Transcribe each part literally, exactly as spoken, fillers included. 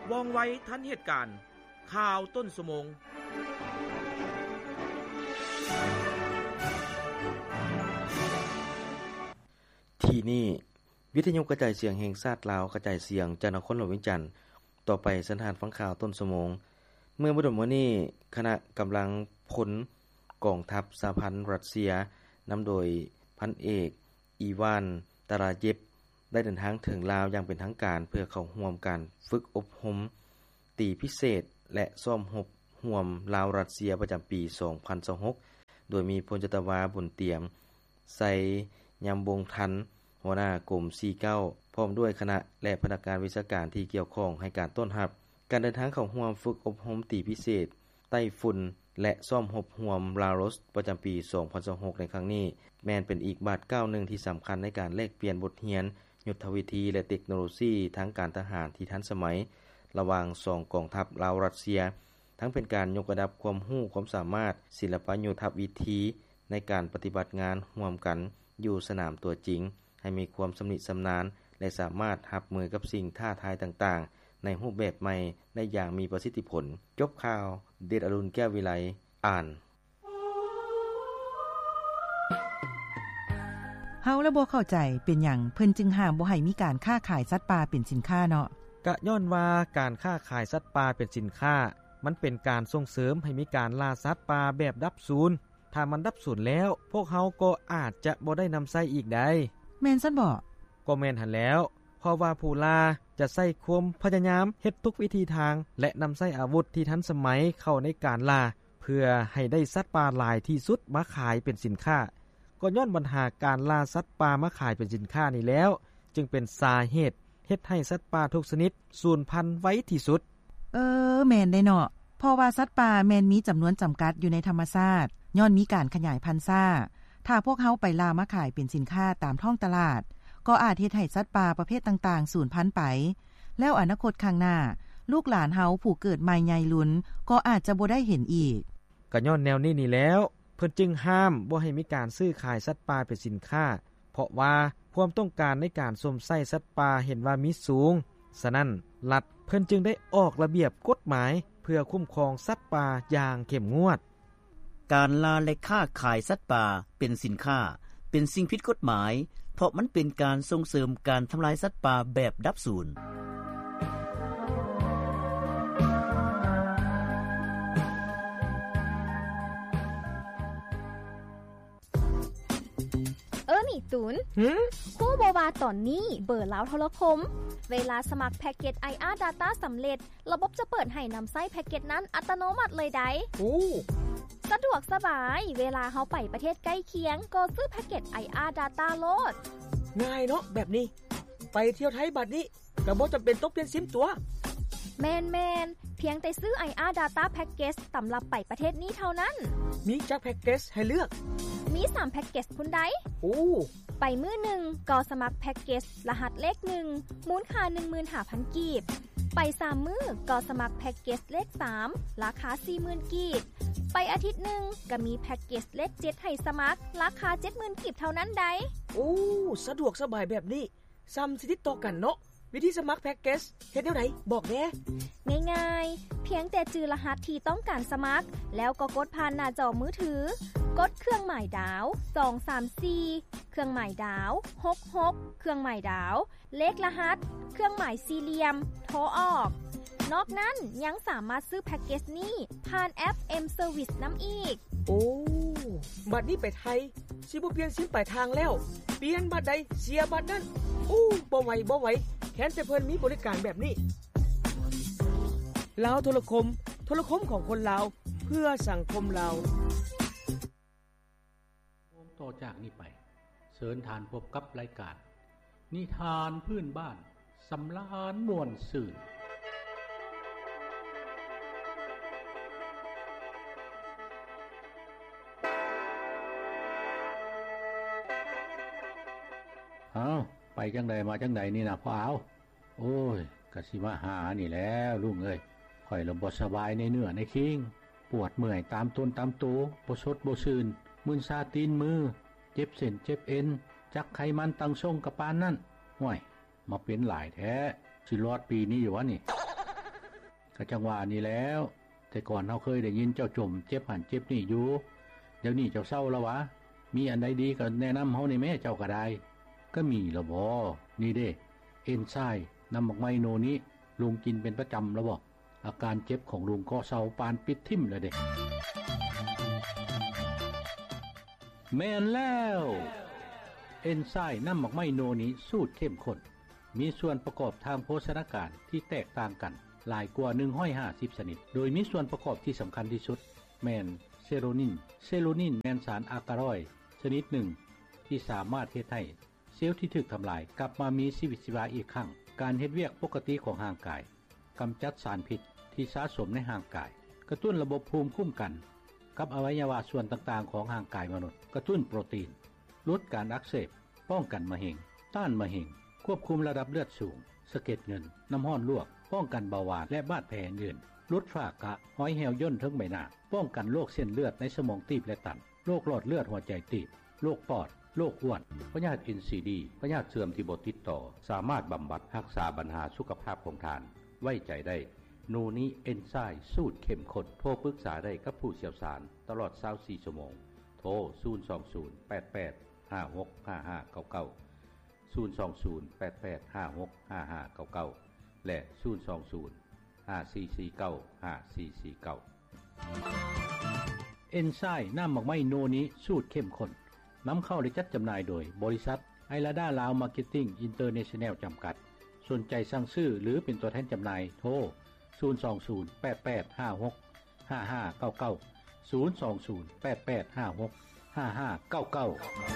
ว่องไวทันเหตุการณ์ข่าวต้นชั่วโมงที่นี่วิทยุกระจายเสียงแห่งชาติลาวกระจายเสียงจากนครหลวงวิจันทร์ต่อไปสันทานฟังข่าวต้นชั่วโมงเมื่อบ่ดมมื้อนี้คณะกำลังพลกองทัพสหพันธ์รัสเซียนําโดยพันเอกอีวานตาราเยฟได้เดินทางถึงลาวอย่างเป็นทางการเพื่อเข้าร่วมการฝึกอบรมตีพิเศษและซ่อมรบร่วมลาวรัสเซียประจําปี สองพันยี่สิบหก โดยมีพลจัตวาบุญเตรียมใส่ยำวงทันหัวหน้ากรมสี่สิบเก้าพร้อมด้วยคณะและพนักงานวิชาการที่เกี่ยวข้องให้การต้อนรับการเดินทางเข้าร่วมฝึกอบรมตีพิเศษไต้ฝุ่นและซ่อมรบร่วมลาวรสประจําปี สองพันยี่สิบหก ในครั้งนี้แม้นเป็นอีกบาทก้าวหนึ่งที่สําคัญในการแลกเปลี่ยนบทเรียนยุทธวิธีและเทคโนโลยีทางการทหารที่ทันสมัยระหว่างสองกองทัพลาวรัสเซียทั้งเป็นการยกระดับความรู้ความสามารถศิลปยุทธวิธีในการปฏิบัติงานร่วมกันอยู่สนามตัวจริงให้มีความสำนิสำนานและสามารถรับมือกับสิ่งท้าทายต่างๆในรูปแบบใหม่ได้อย่างมีประสิทธิผลจบข่าวเดชอรุณแก้ววิไลอ่านเฮาและบ่เข้าใจเป็นหยังเพิ่นจึงห้ามบ่ให้มีการค้าขายสัตว์ป่าเป็นสินค้าเนาะกะย้อนว่าการค้าขายสัตว์ป่าเป็นสินค้ามันเป็นการส่งเสริมให้มีการล่าสัตว์ป่าแบบดับศูนย์ถ้ามันดับศูนย์แล้วพวกเฮาก็อาจจะบ่ได้นําใช้อีกได้แม่นซั่นบ่ก็แม่นหั่นแล้วเพราะว่าผู้ล่าจะใช้ความพยายามเฮ็ดทุกวิธีทางและนําใช้อาวุธที่ทันสมัยเข้าในการล่าเพื่อให้ได้สัตว์ป่าหลายที่สุดมาขายเป็นสินค้าก็ย้อนปัญหาการล่าสัตว์ป่ามาขายเป็นสินค้านี่แล้วจึงเป็นสาเหตุเฮ็ดให้สัตว์ป่าทุกชนิดสูญพันธุ์ไว้ที่สุดเออแม่นได้เนาะเพราะว่าสัตว์ป่าแม่นมีจํานวนจํากัดอยู่ในธรรมชาติย้อนมีการขยายพันธุ์ซ่าถ้าพวกเฮาไปล่ามาขายเป็นสินค้าตามท้องตลาดก็อาจเฮ็ดให้สัตว์ป่าประเภทต่างๆสูญพันธุ์ไปแล้วอนาคตข้างหน้าลูกหลานเฮาผู้เกิดใหม่ใหญ่ลุ้นก็อาจจะบ่ได้เห็นอีกก็ย้อนแนวนี้นี่แล้วเพิ่นจึงห้ามบ่ให้มีการซื้อขายสัตว์ป่าเป็นสินค้าเพราะว่าความต้องการในการสมใส่สัตว์ป่าเห็นว่ามีสูงฉะนั้นรัฐเพิ่นจึงได้ออกระเบียบกฎหมายเพื่อคุ้มครองสัตว์ป่าอย่างเข้มงวดการล่าและค้าขายสัตว์ป่าเป็นสินค้าเป็นสิ่งผิดกฎหมายเพราะมันเป็นการส่งเสริมการทำลายสัตว์ป่าแบบดับศูนย์เออนี่ตูนหึฮู้บ่ว่าตอนนี้เบอร์ลาวโทรคมเวลาสมัครแพ็กเกจ ไอ อาร์ Data สำเร็จระบบจะเปิดให้นําใช้แพ็กเกจนั้นอัตโนมัติเลยได้โอ้สะดวกสบายเวลาเฮาไปประเทศใกล้เคียงก็ซื้อแพ็กเกจ ไอ อาร์ Data โลดง่ายเนาะแบบนี้ไปเที่ยวไทยบัดนี้ก็บ่จําเป็นต้องเปลี่ยนซิมตัวแม่นๆเพียงแต่ซื้อ ไอ อาร์ Data Package สําหรับไปประเทศนี้เท่านั้นมีจักแพ็กเกจให้เลือกมีสามแพ็กเกจพุ่นใดโอ้ไปมื้อหนึ่งก็สมัครแพ็กเกจรหัสเลขหนึ่งมูลค่า หนึ่งหมื่นห้าพัน กีบไปสามมื้อก็สมัครแพ็กเกจเลขสามราคา สี่หมื่น กีบไปอาทิตย์หนึ่งก็มีแพ็กเกจเลขเจ็ดให้สมัครราคา เจ็ดหมื่น กีบเท่านั้นใดโอ้สะดวกสบายแบบนี้ซ้ำสิติดต่อกันเนาะวิธีสมัครแพ็กเกจเฮ็ดแนวใดบอกแหน่ง่ายๆเพียงแต่จื่อรหัสที่ต้องการสมัครแล้วก็กดผ่านหน้าจอมือถือกดเครื่องหมายดาวสอง สาม สี่ เครื่องหมายดาวหก หกเครื่องหมายดาวเลขรหัสเครื่องหมายสี่เหลี่ยมโทรออกนอกนั้นยังสามารถซื้อแพ็กเกจนี้ผ่านแอป M Service นําอีกโอ้บัดนี้ไปไทยสิบ่เปลี่ยนซิมปลายทางแล้วเปลี่ยนบัดใดเสียบัดนั้นโอ้บ่ไหวบ่ไหวแค่แต่เพิ่นมีบริการแบบนี้ลาวโทรคมโทรคมของคนลาวเพื่อสังคมลาวต่อจากนี้ไปเชิญทานพบกับรายการนิทานพื้นบ้านสำราญม่วนซื่นอ้าวไปจังไดมาจังไดนี่นะพ่อเอาโอ้ยก็สิมาหานี่แล้วลุงเอ้ยข่อยละบ่สบายในเนื้อในคิงปวดเมื่อยตามต้นตามตัวบ่สดบ่ชื่นมึนซาตีนมือเจ็บเส้นเจ็บเอ็นจักไขมันตั้งทรงกะปานนั้นห้วยมาเป็นหลายแท้สิรอดปีนี้อยู่วะนี่ก็จังว่านี่แล้วแต่ก่อนเฮาเคยได้ยินเจ้าจมเจ็บหันเจ็บนี่อยู่เดี๋ยวนี้เจ้าเศร้าแล้ววะมีอันใดดีก็แนะนำเฮานี่แม่เจ้าก็ได้ก็มีละบ่นี่เด้เอนไซม์นำบักไม้โนนี้ลุงกินเป็นประจำแล้วบ่อาการเจ็บของลุงก็เศร้าปานปิดทิ่มเลยเด้แม่นแล้วเอนไซม์นำบักไม้โนนี้สูตรเข้มข้นมีส่วนประกอบทางโภชนาการที่แตกต่างกันหลายกว่าหนึ่งร้อยห้าสิบชนิดโดยมีส่วนประกอบที่สำคัญที่สุดแม่นเซโรนินเซโรนินแม่นสารอากาลอยด์ชนิดหนึ่งที่สามารถเฮ็ดให้เซลล์ที่ถูกทำลายกลับมามีชีวิตชีวาอีกครั้งการเฮ็ดเวียกปกติของร่างกายกำจัดสารพิษที่สะสมในร่างกายกระตุ้นระบบภูมิคุ้มกันกับอวัยวะส่วนต่างๆของร่างกายมนุษย์กระตุ้นโปรตีนลดการอักเสบป้องกันมะเร็งต้านมะเร็งควบคุมระดับเลือดสูงสะเก็ดเงินน้ำร้อนลวกป้องกันเบาหวานและบาดแผลอื่นลดฝ้ากระห้อยแหวย่นทั้งใบหน้าป้องกันโรคเส้นเลือดในสมองตีบและตันโรคหลอดเลือดหัวใจตีบโรคปอดโรคอ้วนพยาธิ เอ็น ซี ดี พยาธิเสื่อมที่บ่ติดต่อสามารถบำบัดรักษาปัญหาสุขภาพของท่านไว้ใจได้โนนี้เอนไซม์สูตรเข้มข้นโทรปรึกษาได้กับผู้เชี่ยวชาญตลอดยี่สิบสี่ชั่วโมงโทรศูนย์ สอง ศูนย์ แปด แปด ห้า หก ห้า ห้า เก้า เก้า ศูนย์ สอง ศูนย์ แปด แปด ห้า หก ห้า ห้า เก้า เก้าและศูนย์ สอง ศูนย์ ห้า สี่ สี่ เก้า ห้า สี่ สี่ เก้าเอนไซม์น้ำหมักไม้โนนี้สูตรเข้มข้นนำเข้าและจัดจำหน่ายโดยบริษัทไอลาดาลาวมาร์เก็ตติ้งอินเตอร์เนชั่นแนลจำกัดสนใจสั่งซื้อหรือเป็นตัวแทนจำหน่ายโทรศูนย์ สอง ศูนย์ แปด แปด ห้า หก ห้า ห้า เก้า เก้า ศูนย์ สอง ศูนย์ แปด แปด ห้า หก ห้า ห้า เก้า เก้า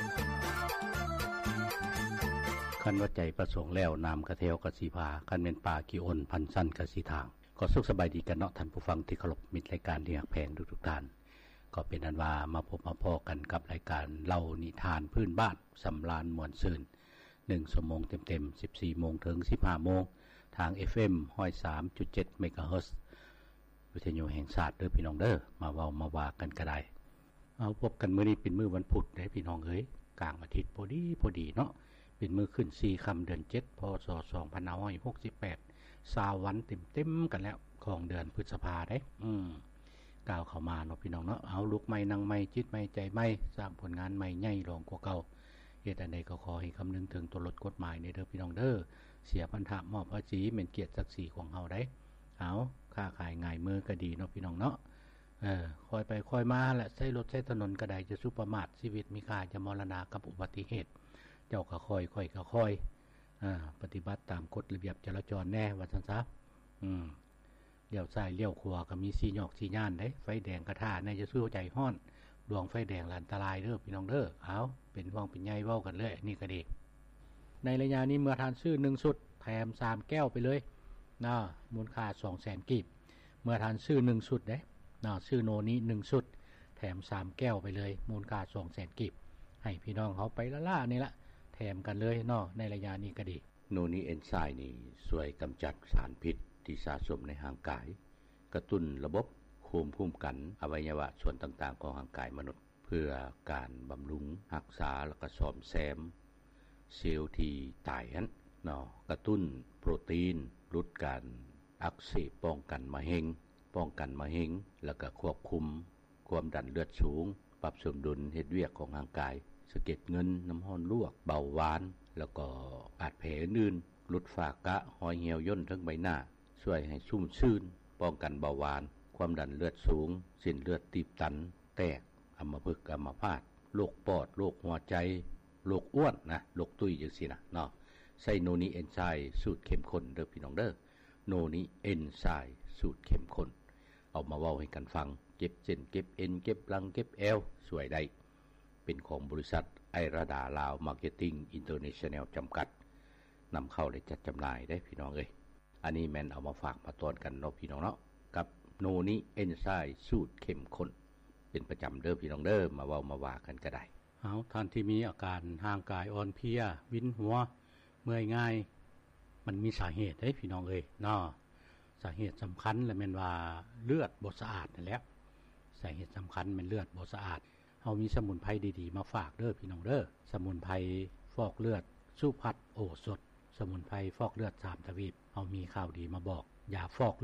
คันว่าใจประสงค์แล้วนามกระเทวกสิภาคันเป็นป่ากิอนพันสั้นกสิทางก็สุขสบายดีกันเนาะท่านผู้ฟังที่เคารพมิตรรายการที่รักแพงทุกๆท่านก็เป็นอันว่ามาพบมาพ้อกันกับรายการเล่านิทานพื้นบ้านสำราญม่วนซื่นหนึ่งชั่วโมงเต็มๆ สิบสี่โมงถึง สิบห้าโมงทาง เอฟ เอ็ม หนึ่งศูนย์สามจุดเจ็ด เมกะเฮิรตซ์วิทยุแห่งชาติเด้อพี่น้องเด้อมาเว้ามาว่ากันก็ได้เอาพบกันมื้อนี้เป็นมื้อวันพุธเด้อพี่น้องเอ้ยกลางอาทิตย์พอดีพอดีเนาะเป็นมื้อขึ้นสี่ค่ำเดือนเจ็ดพศสองพันห้าร้อยหกสิบแปดสามวันเต็มๆกันแล้วของเดือนพฤษภาเด้อืมก้าวเข้ามาเนาะพี่น้องเนาะเอาลุกใหม่นั่งใหม่จิตใหม่ใจใหม่สร้างผลงานใหม่ใหญ่รองกว่าเก่าเหตุอันใดก็ขอให้คำนึงถึงตัวลดกฎหมายในเด้อพี่น้องเด้อเสียพันธะมอบภาษีเป็นเกียรติศักดิ์ศรีของเฮาได้เอาค้าขายง่ายมือก็ดีเนาะพี่น้องเนาะเออคอยไปคอยมาแหละใช้รถใช้ถนนก็ได้จะสุประมาทชีวิตมีค่าจะมรณะกับอุบัติเหตุเจ้าก็คอยค่อยก็คอยอ่าปฏิบัติตามกฎระเบียบจราจรแน่ว่าซั่นซะอืมเลี้ยวซ้ายเลี้ยวขวาก็มีสีหยอกสีย่านเด้ไฟแดงกระท่าในจะสู้ใจฮ้อนดวงไฟแดงอันตรายเด้อพี่น้องเด้อเอาเป็นห่วงเป็นใยเว้ากันเลยนี่ก็ดีในระยะนี้เมื่อทานซื้อหนึ่งชุดแถมสามแก้วไปเลยนะมูลค่า สองแสน กีบเมื่อทานซื้อหนึ่งชุดเด้นะซื้อโนนี้หนึ่งชุดแถมสามแก้วไปเลยมูลค่า สองแสน กีบให้พี่น้องเขาไปละล่านี่ละแถมกันเลยเนาะในระยะนี้ก็ดีโนนี้เอนไซม์นี่ช่วยกำจัดสารพิษที่สะสมในร่างกายกระตุ้นระบบภูมิคุ้มกันอวัยวะส่วนต่างๆของร่างกายมนุษย์เพื่อการบำรุงรักษาและก็ซ่อมแซมเซลล์ที่ตายนั้นเนาะกระตุ้นโปรตีนลดการอักเสบป้องกันมะเร็งป้องกันมะเร็งแล้วก็ควบคุมความดันเลือดสูงปรับสมดุลเฮ็ดเวียกของร่างกายสะเก็ดเงินน้ำร้อนลวกเบาหวานแล้วก็บาดแผลอื่นลดฝ้ากระหอยเหี่ยวย่นทั้งใบหน้าช่วยให้ชุ่มชื่นป้องกันเบาหวานความดันเลือดสูงเส้นเลือดตีบตันแตกอัมพฤกษ์อัมพาตโรคปอดโรคหัวใจโรคอ้วนนะโรคตุ้ยจังซี่นะเนาะใส่โนนี้เอนไซม์สูตรเข้มข้นเด้อพี่น้องเด้อโนนี้เอนไซม์สูตรเข้มข้นเอามาเว้าให้กันฟังเก็บเส้นเก็บเอ็นเก็บหลังเก็บแอวสวยได้เป็นของบริษัทไอราดาลาวมาร์เก็ตติ้งอินเตอร์เนชั่นแนลจำกัดนำเข้าและจัดจำหน่ายได้พี่น้องเอ้ยอันนี้แม่นเอามาฝากมาตอนกันเนาะพี่น้องเนาะกับโนนี้เอนไซม์สูตรเข้มข้นเป็นประจำเด้อพี่น้องเด้อมาเว้ามาว่ากันก็ได้เอาท่านที่มีอาการร่างกายอ่อนเพลียวินหัวเมื่อยง่ายมันมีสาเหตุเด้พี่น้องเอ้ยเนาะสาเหตุสำคัญและแม่นว่าเลือดบ่สะอาดนั่นแหละสาเหตุสำคัญมันเลือดบ่สะอาดเฮามีสมุนไพรดีๆมาฝากเด้อพี่น้องเด้อสมุนไพรฟอกเลือดสุพัดโอสถสมุนไพรฟอกเลือดสามทวีปเฮามีข่าวดีมาบอกยาฟอกเลือด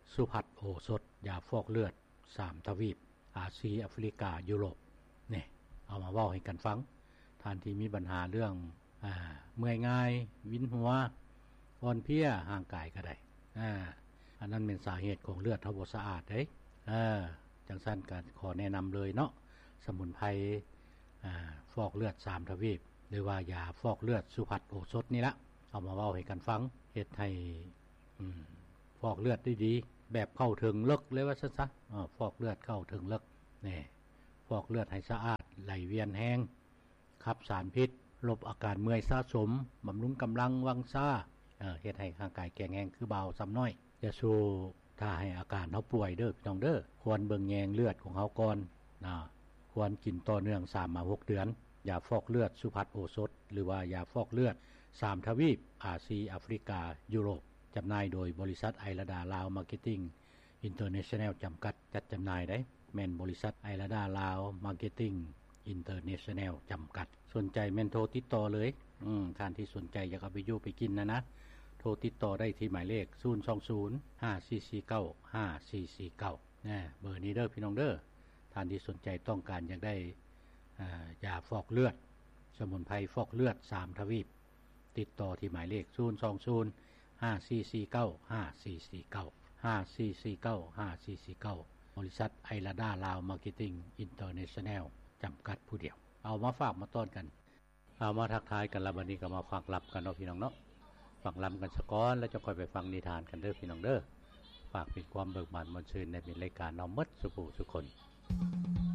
สุพัฒน์โอสถยาฟอกเลือดสามทวีปอาเซียแอฟริกายุโรปนี่เอามาเว้าให้กันฟังท่านที่มีปัญหาเรื่องอ่าเมื่อยง่ายวินหัวอ่อนเพลียห่างกายก็ได้อ่าอันนั้นเป็นสาเหตุของเลือดเฮาบ่สะอาดเด้เออจังซั่นก็ขอแนะนําเลยเนาะสมุนไพรอ่าฟอกเลือดสามทวีปหรือว่ายาฟอกเลือดสุพัฒน์โอสถนี่ละเอามาเว้าให้กันฟังเฮ็ดให้อืมฟอกเลือดได้ดีแบบเข้าถึงลึกเลยว่าซั่นซะอ่าฟอกเลือดเข้าถึงลึกนี่ฟอกเลือดให้สะอาดไหลเวียนแห้งขับสารพิษลบอาการเมื่อยสะสมบำรุงกำลังวังซ่าเอ่อเฮ็ดให้ร่างกายแข็งแรงคือเบาซ้ำน้อยอย่าสู้ถ้าให้อาการเฮาป่วยเด้อพี่น้องเด้อควรเบิ่งแยงเลือดของเฮาก่อนนะควรกินต่อเนื่อง สามถึงหก เดือนยาฟอกเลือดสุพัฒน์โอสถหรือว่ายาฟอกเลือดสามทวีปอาเซียแอฟริกายุโรปจำหน่ายโดยบริษัทไอราดาลาวมาร์เก็ตติ้งอินเตอร์เนชั่นแนลจำกัดจัดจำหน่ายได้แม่นบริษัทไอราดาลาวมาร์เก็ตติ้งอินเตอร์เนชั่นแนลจำกัดสนใจแม่นโทรติดต่อเลยอืมท่านที่สนใจอยากเอาไปอยู่ไปกินนะนะโทรติดต่อได้ที่หมายเลขศูนย์ สอง ศูนย์ ห้า สี่ สี่ เก้า ห้า สี่ สี่ เก้านะเบอร์นี้เด้อพี่น้องเด้อท่านที่สนใจต้องการอยากได้อ่ายาฟอกเลือดสมุนไพรฟอกเลือดสามทวีปติดต่อที่หมายเลขศูนย์ สอง ศูนย์ ห้า สี่ สี่ เก้า ห้า สี่ สี่ เก้า ห้า สี่ สี่ เก้า ห้า สี่ สี่ เก้าบริษัทไอราดาลาวมาร์เก็ตติ้งอินเตอร์เนชั่นแนลจำกัดผู้เดียวเอามาฝากมาต้อนกันเอามาทักทายกันแล้วบัดนี้ก็มาฟังลับกันเนาะพี่น้องเนาะฟังลํากันซะก่อนแล้วจะค่อยไปฟังนิทานกันเด้อพี่น้องเด้อฝากเป็นความเบิกบานมนต์ชื่นในเป็นรายการน้อมมดสุภูสุคน